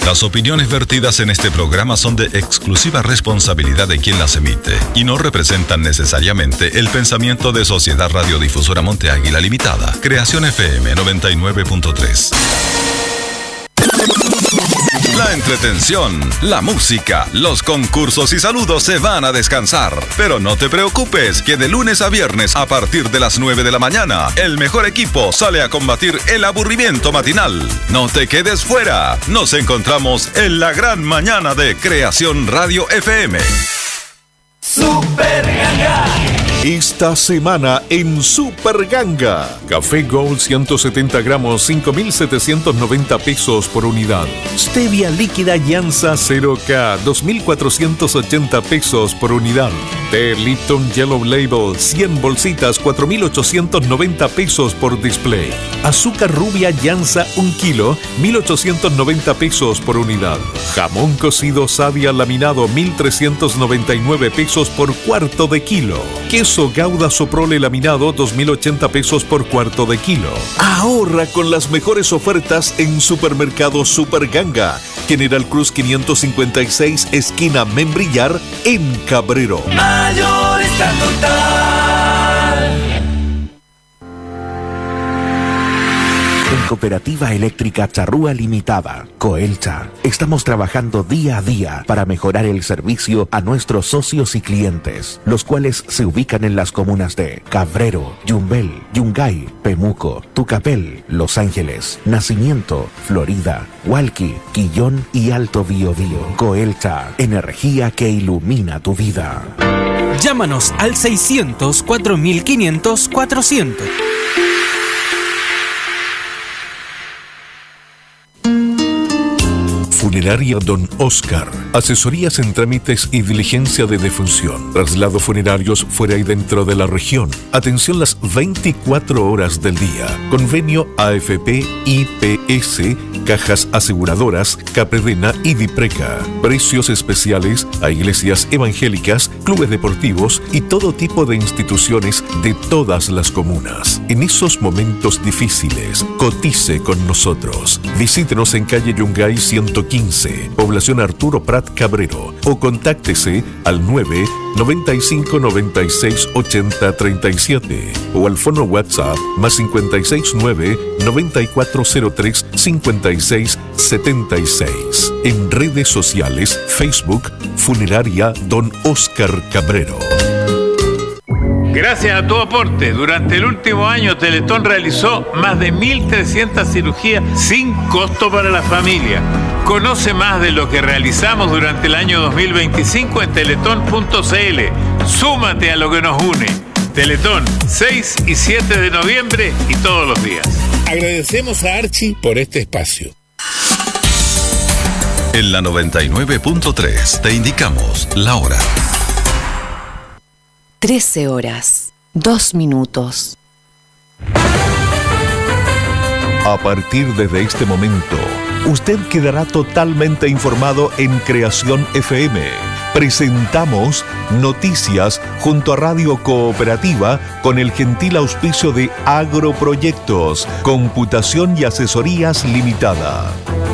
Las opiniones vertidas en este programa son de exclusiva responsabilidad de quien las emite y no representan necesariamente el pensamiento de Sociedad Radiodifusora Monte Águila Limitada. Creación FM 99.3. La entretención, la música, los concursos y saludos se van a descansar. Pero no te preocupes, que de lunes a viernes a partir de las 9 de la mañana, el mejor equipo sale a combatir el aburrimiento matinal. No te quedes fuera. Nos encontramos en la gran mañana de Creación Radio FM. Super Ganga. Esta semana en Super Ganga, Café Gold 170 gramos, 5.790 pesos por unidad. Stevia líquida Llanza 0K, 2.480 pesos por unidad. Té Lipton Yellow Label, 100 bolsitas, 4.890 pesos por display. Azúcar rubia Llanza 1 kilo, 1.890 pesos por unidad. Jamón cocido Sadia laminado, 1.399 pesos por cuarto de kilo. Queso Gouda Soprole laminado, 2.080 pesos por cuarto de kilo. Ahorra con las mejores ofertas en Supermercado Super Ganga, General Cruz 556, esquina Membrillar, en Cabrero. Mayorista Total. En Cooperativa Eléctrica Charrúa Limitada, Coelcha, estamos trabajando día a día para mejorar el servicio a nuestros socios y clientes, los cuales se ubican en las comunas de Cabrero, Yumbel, Yungay, Pemuco, Tucapel, Los Ángeles, Nacimiento, Florida, Hualqui, Quillón y Alto Biobío. Coelcha, energía que ilumina tu vida. Llámanos al 600 4500 400. Funeraria Don Oscar. Asesorías en trámites y diligencia de defunción. Traslados funerarios fuera y dentro de la región. Atención las 24 horas del día. Convenio AFP, IPS, Cajas Aseguradoras, Capredena y Dipreca. Precios especiales a iglesias evangélicas, clubes deportivos y todo tipo de instituciones de todas las comunas. En esos momentos difíciles, cotice con nosotros. Visítenos en calle Yungay 115, población Arturo Prat Cabrero, o contáctese al 9 95 96 80 37 o al fono WhatsApp más 569 9403 56 76. En redes sociales, Facebook, Funeraria Don Oscar Cabrero. Gracias a tu aporte, durante el último año Teletón realizó más de 1.300 cirugías sin costo para la familia. Conoce más de lo que realizamos durante el año 2025 en teletón.cl. Súmate a lo que nos une. Teletón, 6 y 7 de noviembre y todos los días. Agradecemos a Archie por este espacio. En la 99.3 te indicamos la hora. 13 horas, 2 minutos. A partir de este momento, usted quedará totalmente informado en Creación FM. Presentamos Noticias junto a Radio Cooperativa con el gentil auspicio de Agroproyectos, Computación y Asesorías Limitada.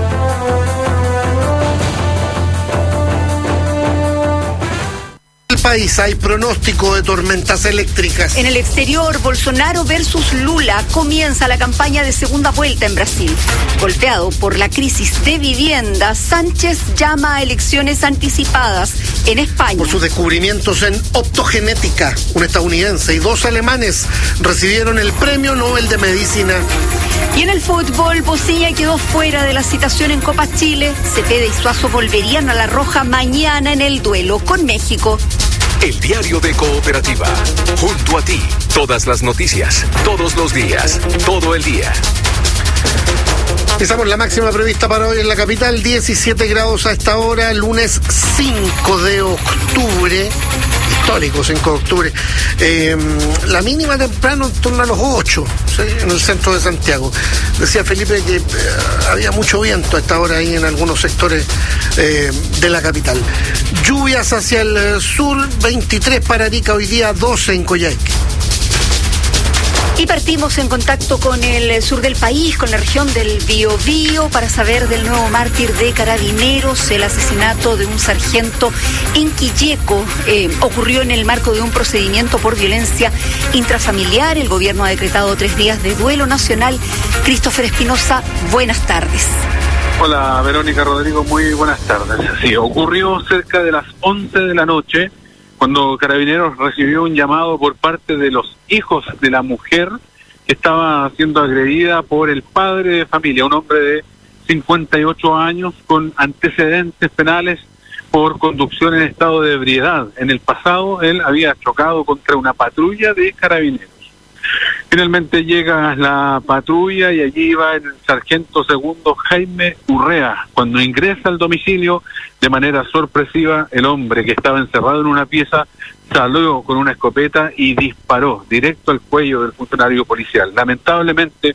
País hay pronóstico de tormentas eléctricas. En el exterior, Bolsonaro versus Lula comienza la campaña de segunda vuelta en Brasil. Golpeado por la crisis de vivienda, Sánchez llama a elecciones anticipadas en España. Por sus descubrimientos en optogenética, un estadounidense y 2 alemanes recibieron el Premio Nobel de Medicina. Y en el fútbol, Bocilla quedó fuera de la citación en Copa Chile. Cepeda y Suazo volverían a la roja mañana en el duelo con México. El diario de Cooperativa. Junto a ti. Todas las noticias. Todos los días. Todo el día. Empezamos la máxima prevista para hoy en la capital. 17 grados a esta hora. Lunes 5 de octubre. Histórico 5 de octubre. La mínima temprano en torno a los 8, ¿sí? En el centro de Santiago. Decía Felipe que había mucho viento a esta hora ahí en algunos sectores de la capital. Lluvias hacia el sur, 23 para Arica hoy día, 12 en Coyhaique. Y partimos en contacto con el sur del país, con la región del Biobío, para saber del nuevo mártir de Carabineros. El asesinato de un sargento en Quilleco ocurrió en el marco de un procedimiento por violencia intrafamiliar. El gobierno ha decretado 3 días de duelo nacional. Christopher Espinosa, buenas tardes. Hola, Verónica, Rodrigo, muy buenas tardes. Sí, ocurrió cerca de las 11 de la noche, cuando Carabineros recibió un llamado por parte de los hijos de la mujer que estaba siendo agredida por el padre de familia, un hombre de 58 años con antecedentes penales por conducción en estado de ebriedad. En el pasado él había chocado contra una patrulla de Carabineros. Finalmente llega la patrulla y allí va el sargento segundo Jaime Urrea. Cuando ingresa al domicilio, de manera sorpresiva, el hombre que estaba encerrado en una pieza salió con una escopeta y disparó directo al cuello del funcionario policial. Lamentablemente,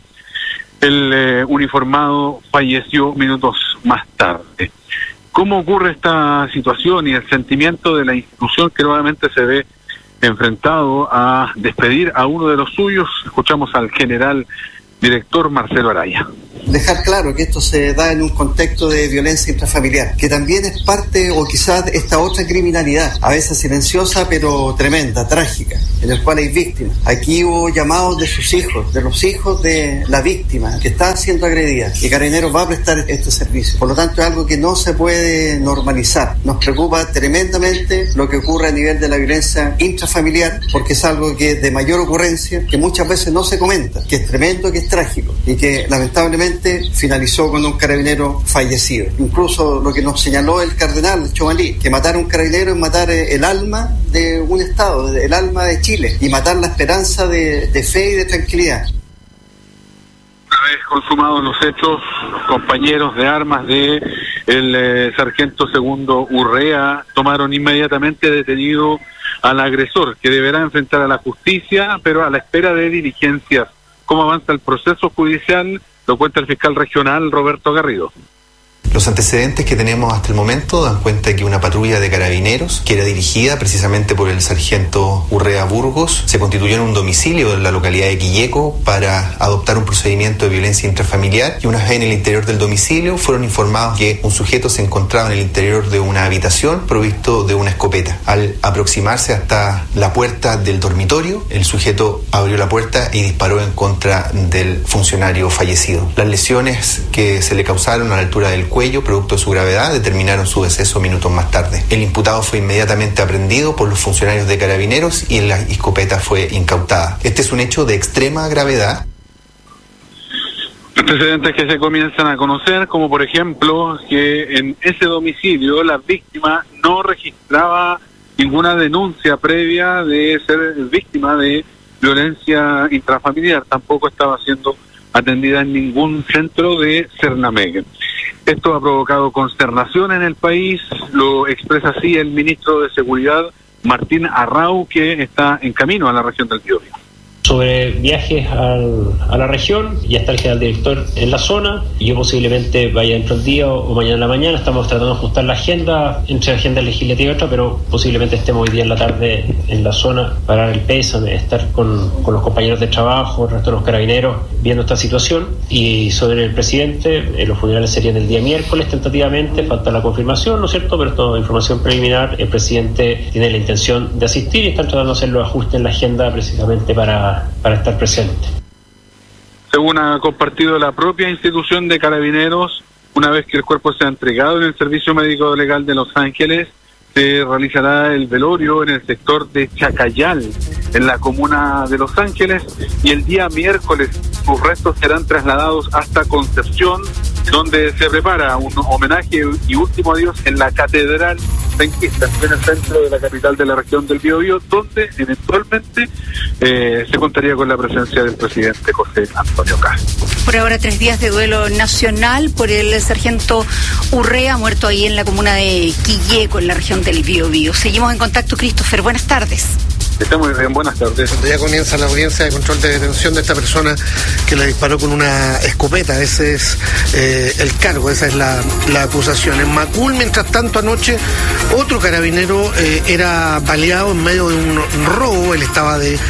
el uniformado falleció minutos más tarde. ¿Cómo ocurre esta situación y el sentimiento de la institución que nuevamente se ve enfrentado a despedir a uno de los suyos? Escuchamos al general director Marcelo Araya. Dejar claro que esto se da en un contexto de violencia intrafamiliar, que también es parte o quizás esta otra criminalidad, a veces silenciosa pero tremenda, trágica, en el cual hay víctimas. Aquí hubo llamados de sus hijos, de los hijos de la víctima que está siendo agredida, y Carabineros va a prestar este servicio. Por lo tanto, es algo que no se puede normalizar. Nos preocupa tremendamente lo que ocurre a nivel de la violencia intrafamiliar, porque es algo que de mayor ocurrencia, que muchas veces no se comenta, que es tremendo, que es trágico y que lamentablemente finalizó con un carabinero fallecido. Incluso lo que nos señaló el cardenal Chomalí, que matar a un carabinero es matar el alma de un Estado, el alma de Chile, y matar la esperanza de fe y de tranquilidad. Una vez consumados los hechos, los compañeros de armas de el sargento segundo Urrea tomaron inmediatamente detenido al agresor, que deberá enfrentar a la justicia, pero a la espera de diligencias. ¿Cómo avanza el proceso judicial? Lo cuenta el fiscal regional Roberto Garrido. Los antecedentes que tenemos hasta el momento dan cuenta de que una patrulla de Carabineros, que era dirigida precisamente por el sargento Urrea Burgos, se constituyó en un domicilio en la localidad de Quilleco para adoptar un procedimiento de violencia intrafamiliar, y una vez en el interior del domicilio fueron informados que un sujeto se encontraba en el interior de una habitación provisto de una escopeta. Al aproximarse hasta la puerta del dormitorio, el sujeto abrió la puerta y disparó en contra del funcionario fallecido. Las lesiones que se le causaron a la altura del cuello, producto de su gravedad, determinaron su deceso minutos más tarde. El imputado fue inmediatamente aprehendido por los funcionarios de Carabineros y la escopeta fue incautada. Este es un hecho de extrema gravedad. Antecedentes que se comienzan a conocer, como por ejemplo que en ese domicilio la víctima no registraba ninguna denuncia previa de ser víctima de violencia intrafamiliar, tampoco estaba siendo atendida en ningún centro de Cernameg. Esto ha provocado consternación en el país, lo expresa así el ministro de Seguridad, Martín Arrau, que está en camino a la región del Biobío. Sobre viajes a la región, ya está el general director en la zona, y yo posiblemente vaya dentro del día o mañana en la mañana. Estamos tratando de ajustar la agenda entre agenda legislativa y otra, pero posiblemente estemos hoy día en la tarde en la zona para dar el pésame, estar con los compañeros de trabajo, el resto de los carabineros, viendo esta situación. Y sobre el presidente, los funerales serían el día miércoles tentativamente, falta la confirmación, ¿no es cierto? Pero toda información preliminar, el presidente tiene la intención de asistir y están tratando de hacer los ajustes en la agenda precisamente para estar presente. Según ha compartido la propia institución de Carabineros, una vez que el cuerpo sea entregado en el Servicio Médico Legal de Los Ángeles, se realizará el velorio en el sector de Chacayal, en la comuna de Los Ángeles, y el día miércoles sus restos serán trasladados hasta Concepción, donde se prepara un homenaje y último adiós en la Catedral Penquista, en el centro de la capital de la región del Biobío, donde eventualmente se contaría con la presencia del presidente José Antonio Castro. Por ahora 3 días de duelo nacional por el sargento Urrea, muerto ahí en la comuna de Quilleco, en la región del Biobío. Seguimos en contacto, Christopher, buenas tardes. Está muy bien, buenas tardes. Cuando ya comienza la audiencia de control de detención de esta persona que le disparó con una escopeta, ese es el cargo, esa es la acusación. En Macul, mientras tanto, anoche otro carabinero era baleado en medio de un robo. Él estaba de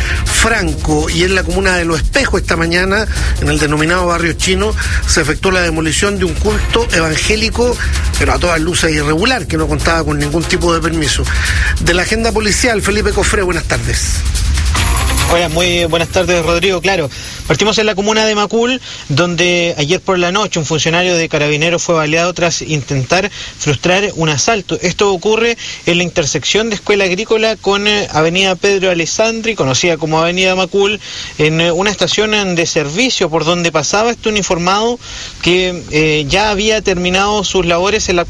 Franco, y en la comuna de Los Espejos esta mañana, en el denominado barrio chino, se efectuó la demolición de un culto evangélico, pero a todas luces irregular, que no contaba con ningún tipo de permiso. De la agenda policial, Felipe Cofré, buenas tardes. Hola, muy buenas tardes, Rodrigo. Claro, partimos en la comuna de Macul, donde ayer por la noche un funcionario de Carabineros fue baleado tras intentar frustrar un asalto. Esto ocurre en la intersección de Escuela Agrícola con Avenida Pedro Alessandri, conocida como Avenida Macul, en una estación de servicio por donde pasaba este uniformado que ya había terminado sus labores en la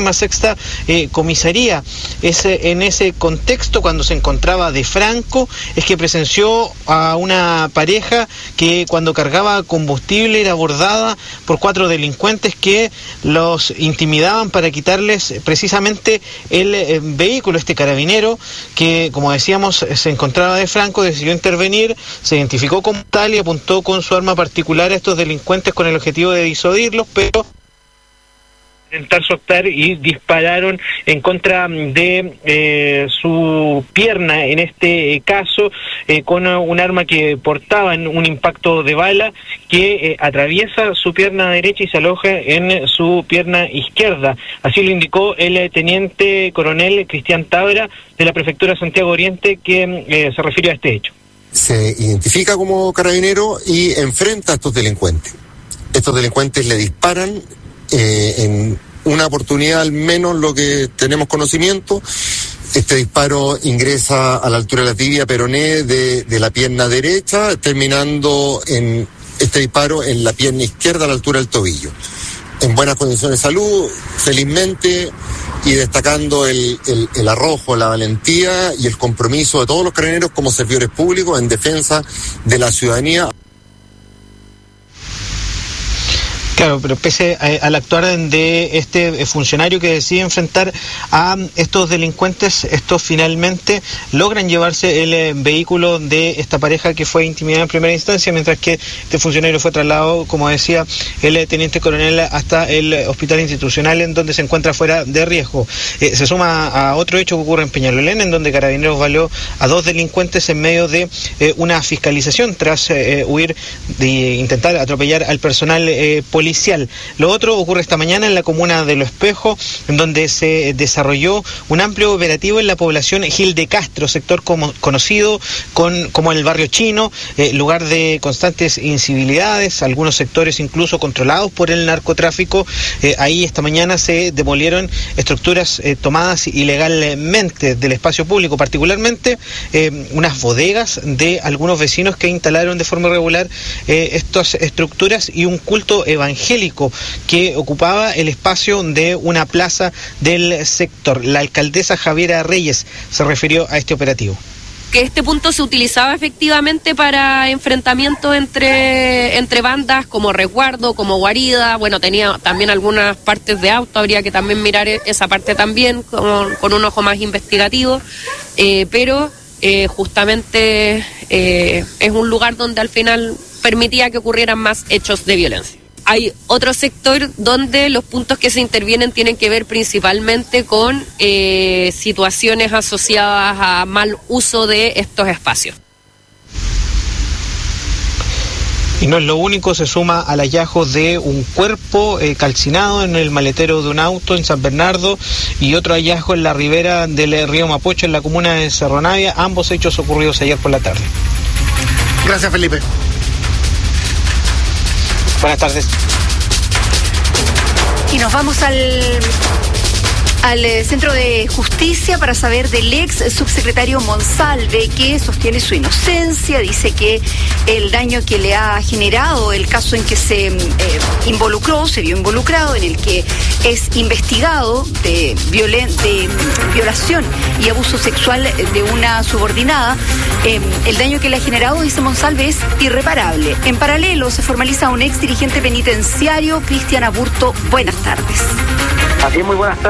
46ª comisaría. Es en ese contexto, cuando se encontraba de Franco, es que presenció a una pareja que cuando cargaba combustible era abordada por 4 delincuentes que los intimidaban para quitarles precisamente el vehículo. Este carabinero, que como decíamos se encontraba de Franco, decidió intervenir, se identificó como tal y apuntó con su arma particular a estos delincuentes con el objetivo de disuadirlos, pero intentar soltar y dispararon en contra de su pierna, en este caso con un arma que portaban un impacto de bala que atraviesa su pierna derecha y se aloja en su pierna izquierda. Así lo indicó el teniente coronel Cristian Tabra de la prefectura de Santiago Oriente, que se refirió a este hecho. Se identifica como carabinero y enfrenta a estos delincuentes. Estos delincuentes le disparan en una oportunidad, al menos lo que tenemos conocimiento. Este disparo ingresa a la altura de la tibia peroné de la pierna derecha, terminando en este disparo en la pierna izquierda a la altura del tobillo. En buenas condiciones de salud, felizmente, y destacando el arrojo, la valentía y el compromiso de todos los carabineros como servidores públicos en defensa de la ciudadanía. Claro, pero pese al actuar de este funcionario que decide enfrentar a estos delincuentes, estos finalmente logran llevarse el vehículo de esta pareja que fue intimidada en primera instancia, mientras que este funcionario fue trasladado, como decía el teniente coronel, hasta el hospital institucional, en donde se encuentra fuera de riesgo. Se suma a otro hecho que ocurre en Peñalolén, en donde Carabineros baleó a 2 delincuentes en medio de una fiscalización tras huir de intentar atropellar al personal policial. Lo otro ocurre esta mañana en la comuna de Los Espejos, en donde se desarrolló un amplio operativo en la población Gil de Castro, sector conocido como el barrio chino, lugar de constantes incivilidades, algunos sectores incluso controlados por el narcotráfico. Ahí esta mañana se demolieron estructuras tomadas ilegalmente del espacio público, particularmente unas bodegas de algunos vecinos que instalaron de forma irregular estas estructuras y un culto evangélico que ocupaba el espacio de una plaza del sector. La alcaldesa Javiera Reyes se refirió a este operativo. Que este punto se utilizaba efectivamente para enfrentamientos entre bandas, como resguardo, como guarida. Bueno, tenía también algunas partes de auto, habría que también mirar esa parte también con un ojo más investigativo, pero justamente es un lugar donde al final permitía que ocurrieran más hechos de violencia. Hay otro sector donde los puntos que se intervienen tienen que ver principalmente con situaciones asociadas a mal uso de estos espacios. Y no es lo único, se suma al hallazgo de un cuerpo calcinado en el maletero de un auto en San Bernardo y otro hallazgo en la ribera del río Mapocho en la comuna de Cerro Navia, ambos hechos ocurridos ayer por la tarde. Gracias, Felipe. Buenas tardes. Y nos vamos al Centro de Justicia para saber del ex subsecretario Monsalve, que sostiene su inocencia, dice que el daño que le ha generado el caso en que se vio involucrado, en el que es investigado de violación y abuso sexual de una subordinada, el daño que le ha generado, dice Monsalve, es irreparable. En paralelo se formaliza un ex dirigente penitenciario, Cristian Aburto. Buenas tardes. Así es, muy buenas tardes.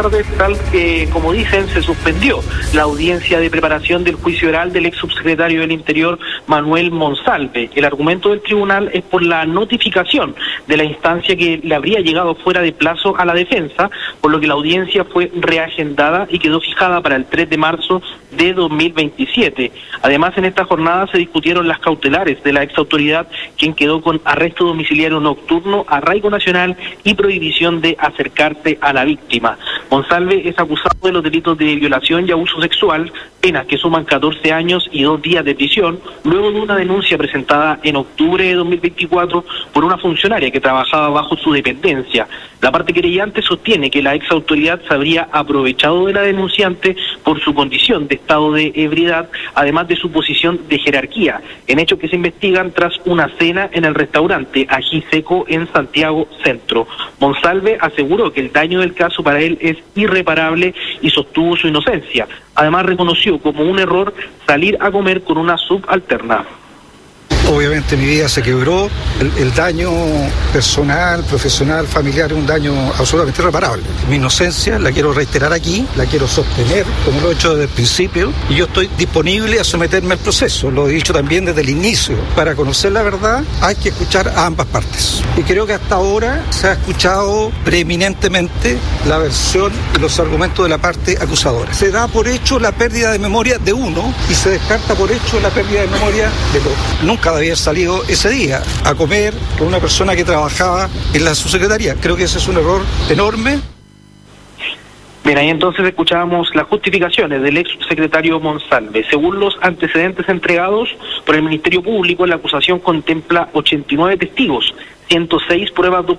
tal como dicen, se suspendió la audiencia de preparación del juicio oral del ex subsecretario del Interior, Manuel Monsalve. El argumento del tribunal es por la notificación de la instancia que le habría llegado fuera de plazo a la defensa, por lo que la audiencia fue reagendada y quedó fijada para el 3 de marzo de 2027. Además, en esta jornada se discutieron las cautelares de la exautoridad, quien quedó con arresto domiciliario nocturno, arraigo nacional y prohibición de acercarse a la víctima. Monsalve es acusado de los delitos de violación y abuso sexual, penas que suman 14 años y 2 días de prisión, luego de una denuncia presentada en octubre de 2024 por una funcionaria que trabajaba bajo su dependencia. La parte querellante sostiene que la exautoridad se habría aprovechado de la denunciante por su condición de estado de ebriedad, además de su posición de jerarquía, en hechos que se investigan tras una cena en el restaurante Ají Seco en Santiago Centro. Monsalve aseguró que el daño del caso para él es irreparable y sostuvo su inocencia. Además, reconoció como un error salir a comer con una subalterna. Obviamente mi vida se quebró, el daño personal, profesional, familiar es un daño absolutamente irreparable. Mi inocencia la quiero reiterar aquí, la quiero sostener, como lo he hecho desde el principio, y yo estoy disponible a someterme al proceso, lo he dicho también desde el inicio. Para conocer la verdad hay que escuchar a ambas partes. Y creo que hasta ahora se ha escuchado preeminentemente la versión y los argumentos de la parte acusadora. Se da por hecho la pérdida de memoria de uno y se descarta por hecho la pérdida de memoria del otro. Nunca de haber salido ese día a comer con una persona que trabajaba en la subsecretaría. Creo que ese es un error enorme. Bien, ahí entonces escuchábamos las justificaciones del ex subsecretario Monsalve. Según los antecedentes entregados por el Ministerio Público, la acusación contempla 89 testigos, 106 pruebas documentales